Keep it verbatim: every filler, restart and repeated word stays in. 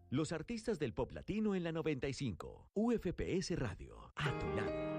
Los artistas del pop latino en la noventa y cinco. U F P S Radio, a tu lado.